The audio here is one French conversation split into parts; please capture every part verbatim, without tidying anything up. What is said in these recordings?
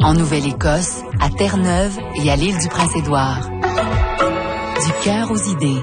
En Nouvelle-Écosse, à Terre-Neuve et à l'île du Prince-Édouard. Du cœur aux idées.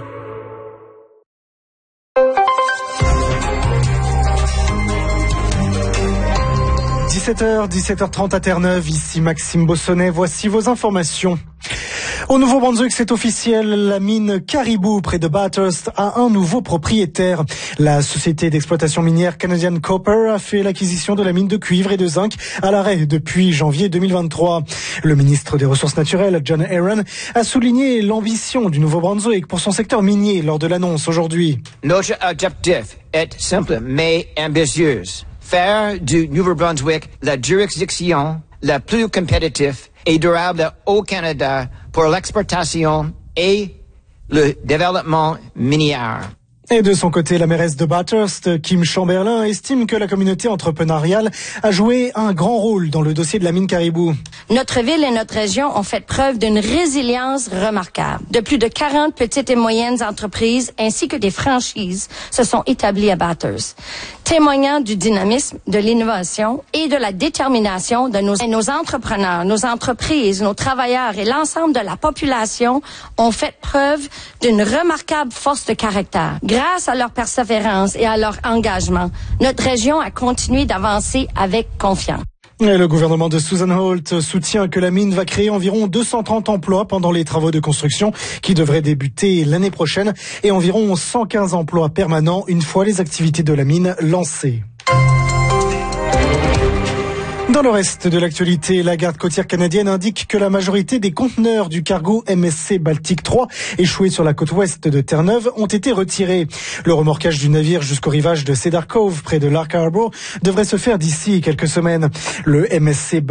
dix-sept heures, dix-sept heures trente à Terre-Neuve, ici Maxime Bossonnet, voici vos informations. Au Nouveau-Brunswick, c'est officiel, la mine Caribou près de Bathurst a un nouveau propriétaire. La société d'exploitation minière Canadian Copper a fait l'acquisition de la mine de cuivre et de zinc à l'arrêt depuis janvier deux mille vingt-trois. Le ministre des Ressources naturelles, John Aaron, a souligné l'ambition du Nouveau-Brunswick pour son secteur minier lors de l'annonce aujourd'hui. Notre objectif est simple mais ambitieux. Faire du Nouveau-Brunswick la juridiction la plus compétitive et durable au Canada pour l'exportation et le développement minier. Et de son côté, la mairesse de Bathurst, Kim Chamberlain, estime que la communauté entrepreneuriale a joué un grand rôle dans le dossier de la mine Caribou. Notre ville et notre région ont fait preuve d'une résilience remarquable. De plus de quarante petites et moyennes entreprises ainsi que des franchises se sont établies à Bathurst, témoignant du dynamisme, de l'innovation et de la détermination de nos, nos entrepreneurs, nos entreprises, nos travailleurs et l'ensemble de la population ont fait preuve d'une remarquable force de caractère. Grâce à leur persévérance et à leur engagement, notre région a continué d'avancer avec confiance. Et le gouvernement de Susan Holt soutient que la mine va créer environ deux cent trente emplois pendant les travaux de construction qui devraient débuter l'année prochaine et environ cent quinze emplois permanents une fois les activités de la mine lancées. Dans le reste de l'actualité, la garde côtière canadienne indique que la majorité des conteneurs du cargo M S C Baltic trois échoués sur la côte ouest de Terre-Neuve ont été retirés. Le remorquage du navire jusqu'au rivage de Cedar Cove près de Lark Harbour devrait se faire d'ici quelques semaines. Le M S C